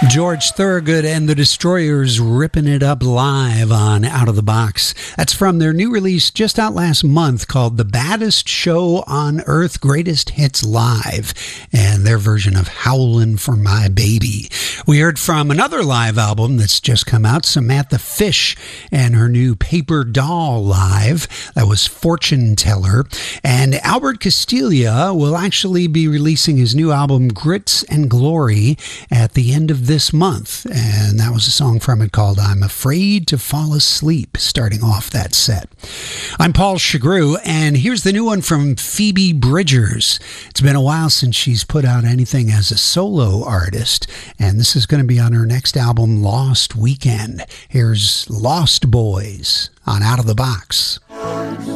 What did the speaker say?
George Thorogood and the Destroyers ripping it up live on Out of the Box. That's from their new release just out last month called The Baddest Show on Earth, Greatest Hits Live, and their version of Howlin' for My Baby. We heard from another live album that's just come out, Samantha Fish and her new Paper Doll live. That was Fortune Teller. And Albert Castiglia will actually be releasing his new album Grits and Glory at the end of this month, and that was a song from it called I'm Afraid to Fall Asleep, starting off that set. I'm Paul Chagru, and here's the new one from Phoebe Bridgers. It's been a while since she's put out anything as a solo artist, and this is going to be on her next album, Lost Weekend. Here's Lost Boys on Out of the Box.